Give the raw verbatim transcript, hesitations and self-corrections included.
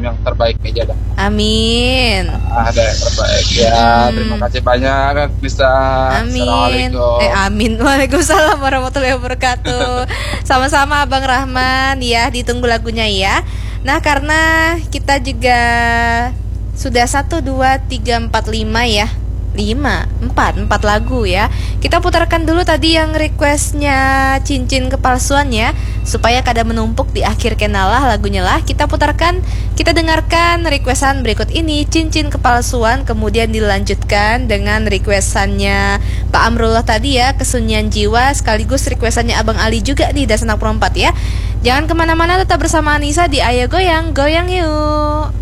yang terbaik aja dah. Amin. Ada yang terbaik ya. Hmm. Terima kasih banyak Kak Krista. Amin. Assalamualaikum. Eh amin. Waalaikumsalam warahmatullahi wabarakatuh. Sama-sama Abang Rahman ya, ditunggu lagunya ya. Nah, karena kita juga sudah satu, dua, tiga, empat, lima ya. Lima, empat, empat lagu ya. Kita putarkan dulu tadi yang requestnya cincin kepalsuan ya, supaya kada menumpuk di akhir kenalah lagunya lah. Kita putarkan, kita dengarkan requestan berikut ini, cincin kepalsuan. Kemudian dilanjutkan dengan requestannya Pak Amrullah tadi ya, kesunyian jiwa. Sekaligus requestannya Abang Ali juga di Dasanak Perempat ya. Jangan kemana-mana, tetap bersama Anissa di Ayo Goyang, goyang yuk.